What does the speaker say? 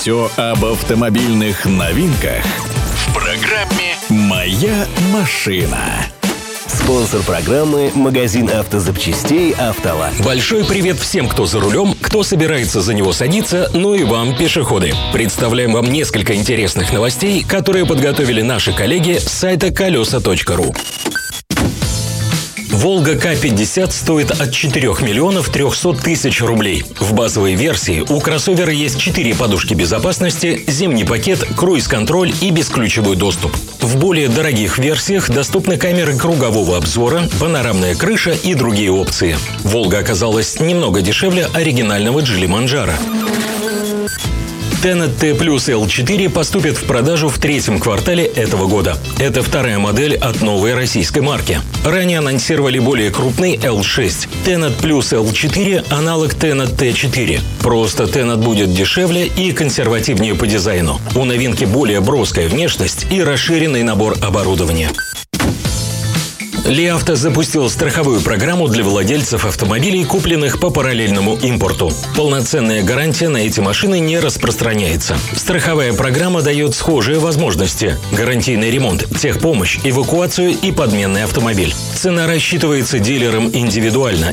Все об автомобильных новинках в программе «Моя машина». Спонсор программы – магазин автозапчастей «Автолак». Большой привет всем, кто за рулем, кто собирается за него садиться, ну и вам, пешеходы. Представляем вам несколько интересных новостей, которые подготовили наши коллеги с сайта колеса.ру. «Волга К-50» стоит от 4 миллионов 300 тысяч рублей. В базовой версии у кроссовера есть 4 подушки безопасности, зимний пакет, круиз-контроль и бесключевой доступ. В более дорогих версиях доступны камеры кругового обзора, панорамная крыша и другие опции. «Волга» оказалась немного дешевле оригинального Geely Manjaro. Tennet T Plus L4 поступит в продажу в третьем квартале этого года. Это вторая модель от новой российской марки. Ранее анонсировали более крупный L6. Tennet Plus L4 – аналог Tennet T4. Просто Tennet будет дешевле и консервативнее по дизайну. У новинки более броская внешность и расширенный набор оборудования. Ли Авто запустил страховую программу для владельцев автомобилей, купленных по параллельному импорту. Полноценная гарантия на эти машины не распространяется. Страховая программа дает схожие возможности: гарантийный ремонт, техпомощь, эвакуацию и подменный автомобиль. Цена рассчитывается дилером индивидуально